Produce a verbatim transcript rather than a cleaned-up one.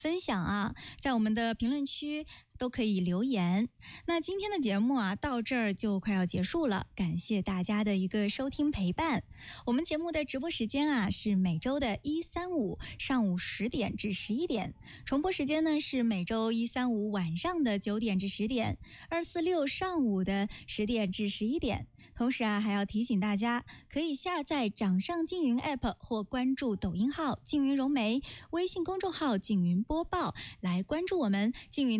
分享啊，在我们的评论区都可以留言。那今天的节目啊，到这儿就快要结束了，感谢大家的一个收听陪伴。我们节目的直播时间啊，是每周的一三五上午十点至十一点，重播时间呢是每周一三五晚上的九点至十点，二四六上午的十点至十一点。同时啊，还要提醒大家，可以下载掌上静云 App 或关注抖音号静云融媒、微信公众号静云播报，来关注我们静云